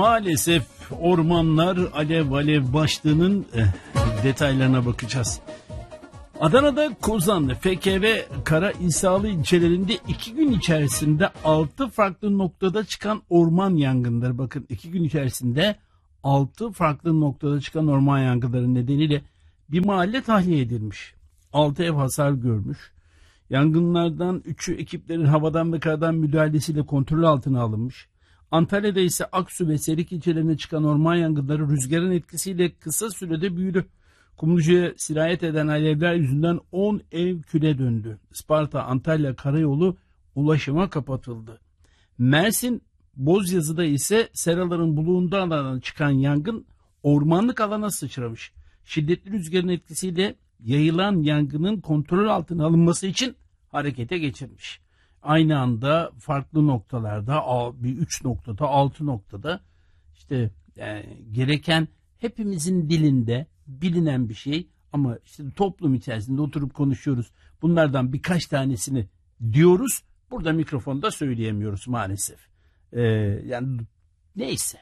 Maalesef ormanlar alev alev başlığının detaylarına bakacağız. Adana'da Kozanlı, Feke ve Karahisarlı ilçelerinde 2 gün içerisinde 6 farklı noktada çıkan orman yangınları. Bakın 2 gün içerisinde 6 farklı noktada çıkan orman yangınları nedeniyle bir mahalle tahliye edilmiş. 6 ev hasar görmüş. Yangınlardan 3'ü ekiplerin havadan ve karadan müdahalesiyle kontrol altına alınmış. Antalya'da ise Aksu ve Serik ilçelerine çıkan orman yangınları rüzgarın etkisiyle kısa sürede büyüdü. Kumlucu'ya sirayet eden alevler yüzünden 10 ev küle döndü. Isparta, Antalya karayolu ulaşıma kapatıldı. Mersin, Bozyazı'da ise seraların bulunduğu alandan çıkan yangın ormanlık alana sıçramış. Şiddetli rüzgarın etkisiyle yayılan yangının kontrol altına alınması için harekete geçirmiş. Aynı anda farklı noktalarda, 3 noktada, 6 noktada işte gereken hepimizin dilinde bilinen bir şey ama işte toplum içerisinde oturup konuşuyoruz. Bunlardan birkaç tanesini diyoruz. Burada mikrofonda söyleyemiyoruz maalesef. Yani neyse.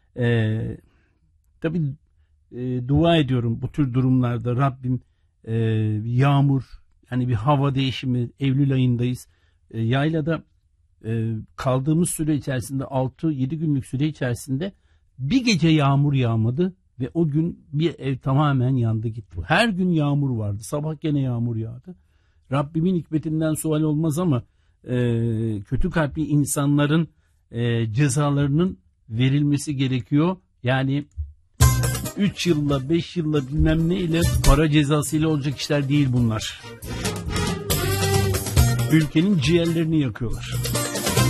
Tabii dua ediyorum bu tür durumlarda Rabbim yağmur, yani bir hava değişimi, Eylül ayındayız. Yaylada kaldığımız süre içerisinde 6-7 günlük süre içerisinde bir gece yağmur yağmadı ve o gün bir ev tamamen yandı gitti. Her gün yağmur vardı. Sabah gene yağmur yağdı. Rabbimin hikmetinden sual olmaz ama kötü kalpli insanların cezalarının verilmesi gerekiyor. Yani 3 yılla 5 yılla bilmem ne ile para cezasıyla olacak işler değil bunlar. Ülkenin ciğerlerini yakıyorlar.